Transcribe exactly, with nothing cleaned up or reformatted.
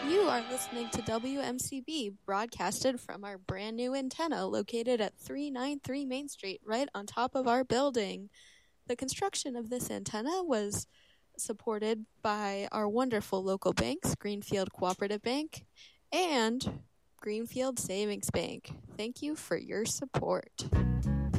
You are listening to W M C B, broadcasted from our brand new antenna located at three ninety-three Main Street, right on top of our building. The construction of this antenna was supported by our wonderful local banks, Greenfield Cooperative Bank and Greenfield Savings Bank. Thank you for your support.